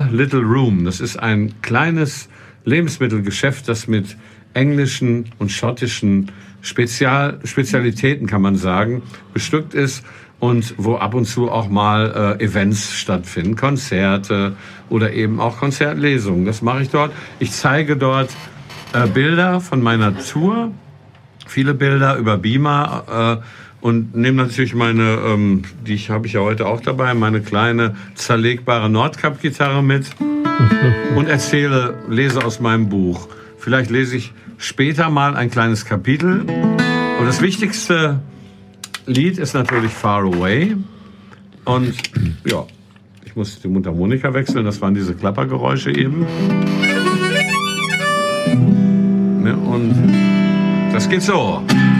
Little Room. Das ist ein kleines Lebensmittelgeschäft, das mit englischen und schottischen Spezialitäten, kann man sagen, bestückt ist und wo ab und zu auch mal Events stattfinden, Konzerte oder eben auch Konzertlesungen. Das mache ich dort. Ich zeige dort Bilder von meiner Tour, viele Bilder über Beamer und nehme natürlich meine, habe ich ja heute auch dabei, meine kleine zerlegbare Nordkap-Gitarre mit und lese aus meinem Buch. Vielleicht lese ich später mal ein kleines Kapitel. Und das wichtigste Lied ist natürlich Far Away. Und ja, ich muss die Mundharmonika wechseln, das waren diese Klappergeräusche eben. Ne, und das geht so.